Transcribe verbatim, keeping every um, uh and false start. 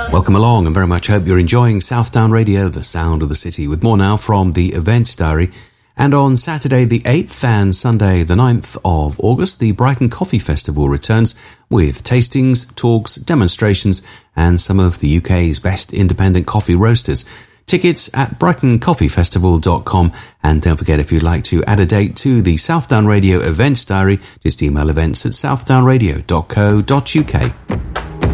Welcome along, and very much hope you're enjoying Southdown Radio, the sound of the city, with more now from the Events Diary. And on Saturday the eighth and Sunday the ninth of August, the Brighton Coffee Festival returns with tastings, talks, demonstrations, and some of the U K's best independent coffee roasters. Tickets at brighton coffee festival dot com, and don't forget, if you'd like to add a date to the Southdown Radio Events Diary, just email events at southdown radio dot co dot uk.